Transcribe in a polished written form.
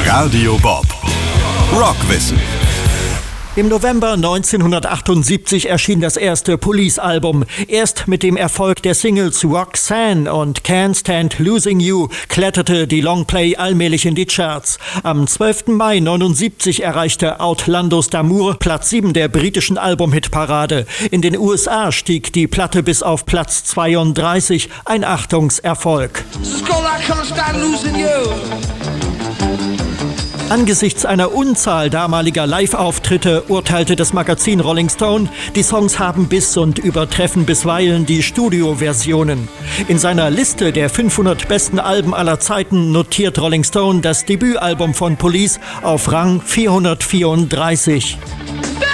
Radio Bob. Rockwissen. Im November 1978 erschien das erste Police-Album. Erst mit dem Erfolg der Singles Roxanne und Can't Stand Losing You kletterte die Longplay allmählich in die Charts. Am 12. Mai 1979 erreichte Outlandos d'Amour Platz 7 der britischen Album-Hitparade. In den USA stieg die Platte bis auf Platz 32, ein Achtungserfolg. Angesichts einer Unzahl damaliger Live-Auftritte urteilte das Magazin Rolling Stone, die Songs haben Biss und übertreffen bisweilen die Studioversionen. In seiner Liste der 500 besten Alben aller Zeiten notiert Rolling Stone das Debütalbum von Police auf Rang 434.